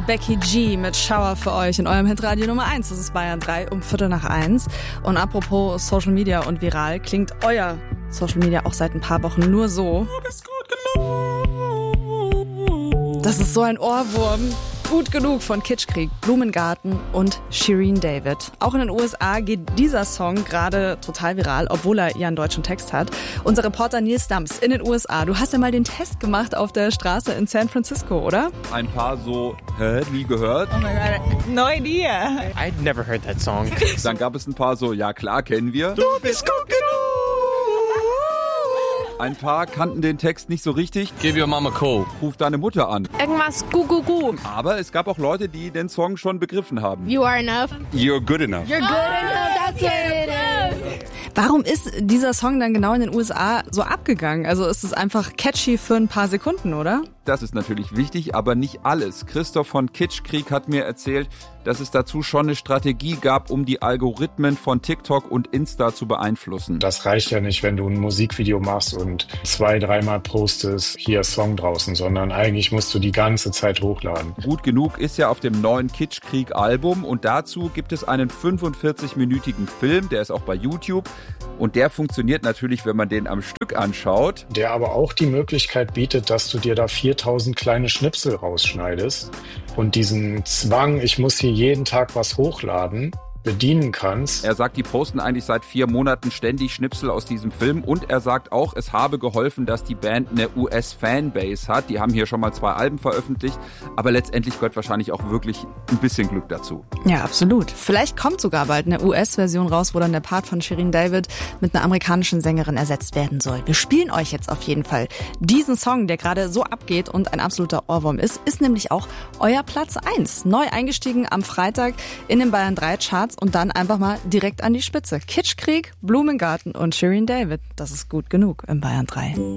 Becky G mit Shower für euch in eurem Hitradio Nummer 1. Das ist Bayern 3 um 1:15. Und apropos Social Media und viral, klingt euer Social Media auch seit ein paar Wochen nur so. Das ist so ein Ohrwurm. Gut genug von Kitschkrieg, Blumengarten und Shirin David. Auch in den USA geht dieser Song gerade total viral, obwohl er ja einen deutschen Text hat. Unser Reporter Nils Dams in den USA. Du hast ja mal den Test gemacht auf der Straße in San Francisco, oder? Ein paar so, nie gehört. Oh my God, no idea. I'd never heard that song. Dann gab es ein paar so, ja klar, kennen wir. Du bist gut genug. Ein paar kannten den Text nicht so richtig. Give your mama a call. Ruf deine Mutter an. Irgendwas gu. Aber es gab auch Leute, die den Song schon begriffen haben. You are enough. You're good enough. You're good enough. That's what it is. Warum ist dieser Song dann genau in den USA so abgegangen? Also ist es einfach catchy für ein paar Sekunden, oder? Das ist natürlich wichtig, aber nicht alles. Christoph von Kitschkrieg hat mir erzählt, dass es dazu schon eine Strategie gab, um die Algorithmen von TikTok und Insta zu beeinflussen. Das reicht ja nicht, wenn du ein Musikvideo machst und 2-3 Mal postest, hier Song draußen, sondern eigentlich musst du die ganze Zeit hochladen. Gut genug ist ja auf dem neuen Kitschkrieg-Album und dazu gibt es einen 45-minütigen Film, der ist auch bei YouTube und der funktioniert natürlich, wenn man den am Stück anschaut. Der aber auch die Möglichkeit bietet, dass du dir da 4000 kleine Schnipsel rausschneidest und diesen Zwang, ich muss hier jeden Tag was hochladen, bedienen kannst. Er sagt, die posten eigentlich seit 4 Monaten ständig Schnipsel aus diesem Film und er sagt auch, es habe geholfen, dass die Band eine US-Fanbase hat. Die haben hier schon mal 2 Alben veröffentlicht, aber letztendlich gehört wahrscheinlich auch wirklich ein bisschen Glück dazu. Ja, absolut. Vielleicht kommt sogar bald eine US-Version raus, wo dann der Part von Shirin David mit einer amerikanischen Sängerin ersetzt werden soll. Wir spielen euch jetzt auf jeden Fall diesen Song, der gerade so abgeht und ein absoluter Ohrwurm ist nämlich auch euer Platz 1. Neu eingestiegen am Freitag in den Bayern 3 Charts und dann einfach mal direkt an die Spitze. Kitschkrieg, Blumengarten und Shirin David. Das ist gut genug im Bayern 3.